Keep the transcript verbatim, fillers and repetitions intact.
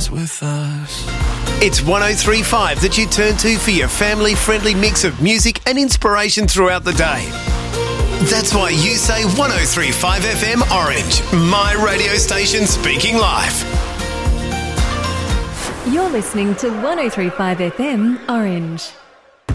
stars with us. It's one oh three point five that you turn to for your family-friendly mix of music and inspiration throughout the day. That's why you say one oh three point five F M Orange, my radio station speaking life. You're listening to one oh three point five F M Orange.